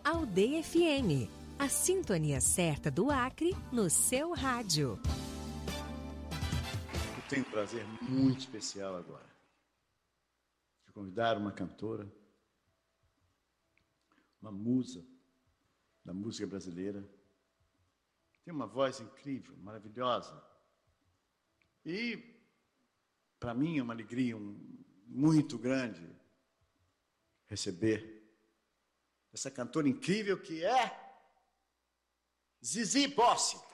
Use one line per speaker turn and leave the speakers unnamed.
Aldeia FM, a sintonia certa do Acre no seu rádio.
Eu tenho um prazer muito especial agora de convidar uma cantora, uma musa da música brasileira. Tem uma voz incrível, maravilhosa. E, para mim, é uma alegria muito grande receber essa cantora incrível que é Zizi Posse.